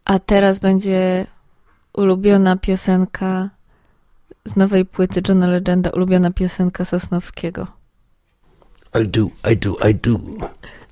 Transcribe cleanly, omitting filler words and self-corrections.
A teraz będzie ulubiona piosenka z nowej płyty Johna Legenda, ulubiona piosenka Sosnowskiego. I do.